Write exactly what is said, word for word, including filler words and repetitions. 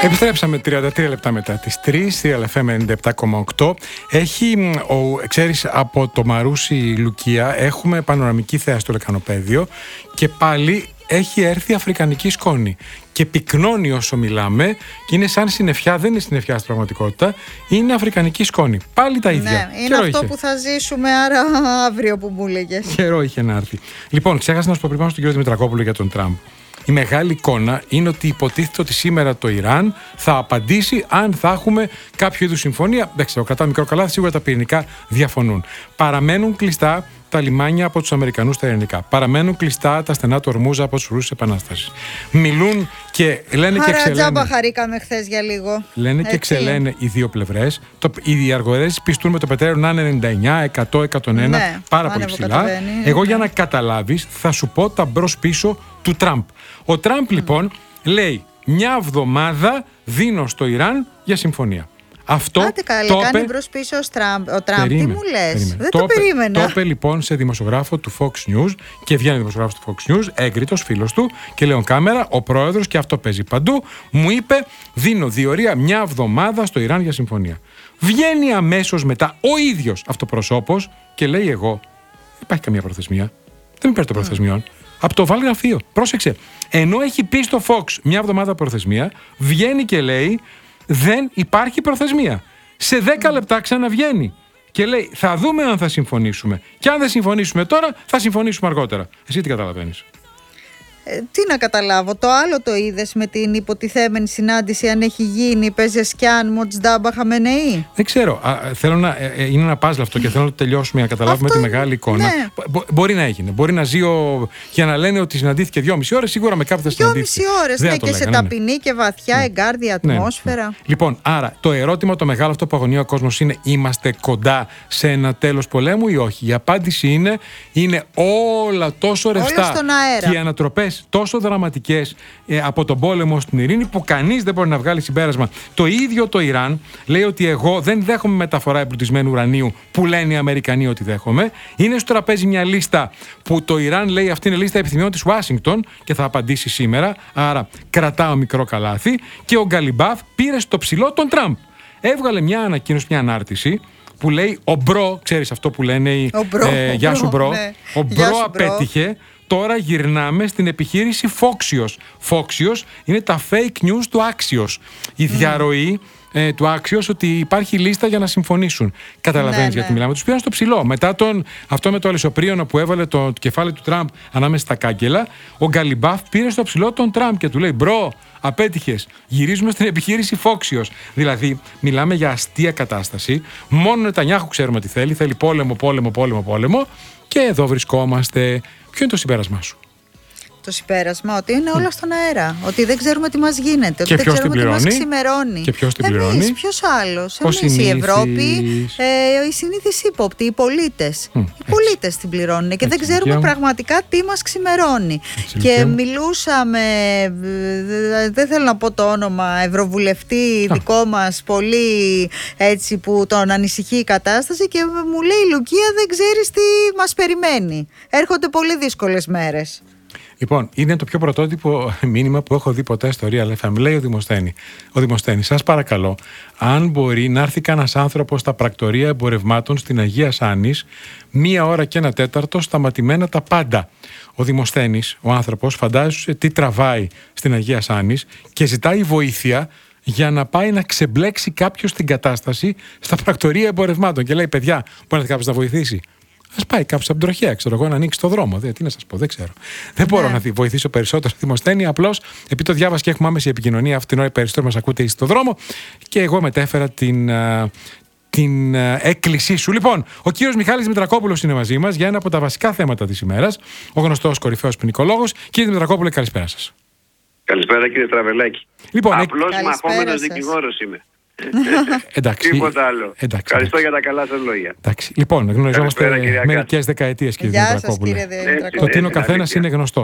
Επιστρέψαμε τριάντα τρία λεπτά μετά τις τρεις, Real εφ εμ ενενήντα επτά κόμμα οκτώ. Έχει, ο, ξέρεις, από το Μαρούσι Λουκία έχουμε πανοραμική θέα στο λεκανοπέδιο και πάλι έχει έρθει αφρικανική σκόνη. Και πυκνώνει όσο μιλάμε και είναι σαν συννεφιά, δεν είναι συννεφιά στην πραγματικότητα, είναι αφρικανική σκόνη. Πάλι τα ίδια. Ναι, είναι Καιρό αυτό είχε. που θα ζήσουμε, άρα αύριο που μου έλεγες. Καιρό είχε να έρθει. Λοιπόν, ξέχασα να σου πω πριν πάνω στον κύριο Δημητρακόπουλο για τον Τραμπ. Η μεγάλη εικόνα είναι ότι υποτίθεται ότι σήμερα το Ιράν θα απαντήσει αν θα έχουμε κάποιο είδους συμφωνία. Εντάξει, το κρατάω μικρό καλάθι, σίγουρα τα πυρηνικά διαφωνούν. Παραμένουν κλειστά τα λιμάνια από τους Αμερικανούς τα ειρηνικά. Παραμένουν κλειστά τα στενά του Ορμούζα από τους Ρούσους Επανάστασης. Μιλούν και λένε Άρα, και ξελένε. τζάμπα χαρήκαμε χθες για λίγο. Λένε Έτσι. και ξελένε οι δύο πλευρές. Το, οι αργορές πιστούν με το πετρέλαιο να είναι ενενήντα εννιά, εκατό, εκατόν ένα, Ναι, πάρα πολύ ψηλά. ανεβοκατεβαίνει, Εγώ ναι. για να καταλάβεις θα σου πω τα μπρος-πίσω του Τραμπ. Ο Τραμπ λοιπόν λέει μια εβδομάδα δίνω στο Ιράν για συμφωνία. Αυτό Άντε καλέ, το κάνει είπε- μπρος πίσω ο Τραμπ. Ο Τραμπ, τι Περίμενε, μου λες, περίμενε. δεν το, είπε- περίμενα. Το είπε λοιπόν σε δημοσιογράφο του Fox News και βγαίνει δημοσιογράφος του Fox News, έγκριτος φίλος του και λέει on κάμερα, ο πρόεδρος, και αυτό παίζει παντού, μου είπε δίνω διορία μια εβδομάδα στο Ιράν για συμφωνία. Βγαίνει αμέσως μετά ο ίδιος αυτοπροσώπος και λέει εγώ, δεν υπάρχει καμία προθεσμία, δεν υπέρ των προθεσμιών. Από το βάλει γραφείο. Πρόσεξε. Ενώ έχει πει στο Fox μια εβδομάδα προθεσμία, βγαίνει και λέει δεν υπάρχει προθεσμία. Σε δέκα λεπτά ξαναβγαίνει και λέει θα δούμε αν θα συμφωνήσουμε. Και αν δεν συμφωνήσουμε τώρα, θα συμφωνήσουμε αργότερα. Εσύ τι καταλαβαίνεις? Ε, τι να καταλάβω, το άλλο το είδες με την υποτιθέμενη συνάντηση, αν έχει γίνει, παίζει σκιάν Μοτζντάμπα Χαμενεή. Δεν ξέρω. Α, θέλω να, ε, ε, είναι ένα πάζλ αυτό και θέλω να το τελειώσουμε για να καταλάβουμε Αυτό τη είναι, μεγάλη εικόνα. ναι. Μπο- μπορεί να έγινε. Μπορεί να ζει ο... για να λένε ότι συναντήθηκε δυόμιση ώρες, σίγουρα με κάποιον θα συναντήθηκε. Δυόμιση ώρες, Δεν ναι, θα το και σε λέγανε, ναι. ταπεινή και βαθιά εγκάρδια Ναι, ναι, ατμόσφαιρα. ναι. Λοιπόν, άρα το ερώτημα το μεγάλο αυτό που αγωνία ο κόσμος είναι είμαστε κοντά σε ένα τέλος πολέμου ή όχι? Η απάντηση είναι είναι όλα τόσο ρευστά στον αέρα. και οι ανατροπές τόσο δραματικές ε, από τον πόλεμο στην ειρήνη που κανείς δεν μπορεί να βγάλει συμπέρασμα. Το ίδιο το Ιράν λέει ότι εγώ δεν δέχομαι μεταφορά εμπλουτισμένου ουρανίου που λένε οι Αμερικανοί ότι δέχομαι. Είναι στο τραπέζι μια λίστα που το Ιράν λέει αυτή είναι λίστα επιθυμιών της Ουάσιγκτον και θα απαντήσει σήμερα. Άρα κρατάω μικρό καλάθι. Και ο Γκαλιμπάφ πήρε στο ψηλό τον Τραμπ. Έβγαλε μια ανακοίνωση, μια ανάρτηση που λέει ο μπρο, ξέρεις αυτό που λένε οι, Ο μπρο, ε, ο γεια μπρο, σου μπρο, ναι. ο Γεια μπρο σου, μπρο. απέτυχε. Τώρα γυρνάμε στην επιχείρηση Foxios. Foxios είναι τα fake news του Axios. Η διαρροή ε, του Axios ότι υπάρχει λίστα για να συμφωνήσουν. Καταλαβαίνεις Ναι, γιατί ναι. μιλάμε. Τους πήραν στο ψηλό. Μετά τον, αυτό με το αλυσοπρίωνο που έβαλε το κεφάλι του Τραμπ ανάμεσα στα κάγκελα, ο Γκαλιμπάφ πήρε στο ψηλό τον Τραμπ και του λέει μπρο, απέτυχες. Γυρίζουμε στην επιχείρηση Foxios. Δηλαδή, μιλάμε για αστεία κατάσταση. Μόνο ο Νετανιάχου ξέρουμε τι θέλει. Θέλει πόλεμο, πόλεμο, πόλεμο, πόλεμο. Και εδώ βρισκόμαστε. Ποιο είναι το συμπέρασμά σου? Το συμπέρασμα ότι είναι όλα στον αέρα. Ότι δεν ξέρουμε τι μας γίνεται. Ότι Και δεν ποιος ξέρουμε την τι μας πληρώνει? ξημερώνει. Και ποιος την Εμείς, πληρώνει? ποιος άλλος? Ο Εμείς, η συνήθις. Ευρώπη, ε, οι συνήθεις ύποπτοι, οι πολίτες. Μ, οι έτσι. πολίτες την πληρώνουν και δεν Έτσι, ξέρουμε δικιά μου. πραγματικά τι μας ξημερώνει. Έτσι, Και δικιά μου. μιλούσαμε, ε, δεν θέλω να πω το όνομα, ευρωβουλευτή Α. δικό μας, πολύ έτσι που τον ανησυχεί η κατάσταση και μου λέει η Λουκία δεν ξέρεις τι μας περιμένει. Έρχονται πολύ δύσκολες μέρες. Λοιπόν, είναι το πιο πρωτότυπο μήνυμα που έχω δει ποτέ στο Real εφ εμ. Λέει ο Δημοσθένη. Ο Δημοσθένη, σας παρακαλώ, αν μπορεί να έρθει κανένας άνθρωπος στα πρακτορία εμπορευμάτων στην Αγία Σάνης, μία ώρα και ένα τέταρτο, σταματημένα τα πάντα. Ο Δημοσθένης, ο άνθρωπος, φαντάζεσαι τι τραβάει στην Αγία Σάνης και ζητάει βοήθεια για να πάει να ξεμπλέξει κάποιος την κατάσταση στα πρακτορία εμπορευμάτων. Και λέει, παιδιά, μπορεί να έρθει κάποιος να βοηθήσει? Α πάει κάποιο από την τροχέα, ξέρω εγώ, να ανοίξει το δρόμο. Δε, τι να σας πω, δεν ξέρω. Δεν μπορώ Ναι. να βοηθήσω περισσότερο τη Δημοσθένη. Απλώς επειδή το διάβασα και έχουμε άμεση επικοινωνία αυτήν την ώρα, περισσότερο μας ακούτε στο δρόμο και εγώ μετέφερα την, α, την α, έκκλησή σου. Λοιπόν, ο κύριος Μιχάλης Δημητρακόπουλος είναι μαζί μας για ένα από τα βασικά θέματα της ημέρας. Ο γνωστός κορυφαίος ποινικολόγος. Κύριε Δημητρακόπουλε, καλησπέρα σας. Καλησπέρα κύριε Τραβελάκη. Λοιπόν, Απλώς Καλησπέρα μαχόμενος σας. δικηγόρος είμαι. εντάξει. Τίποτα άλλο. Εντάξει, Ευχαριστώ εντάξει. για τα καλά σας λόγια. Εντάξει. Λοιπόν, γνωριζόμαστε Καλησπέρα, κυρία Κάτση. μερικές δεκαετίες, κύριε Γεια σας Δημητρακόπουλε. κύριε Έτσι, Το Δημητρακόπουλε. τι είναι ο έτσι, καθένας αλήθεια. είναι γνωστό.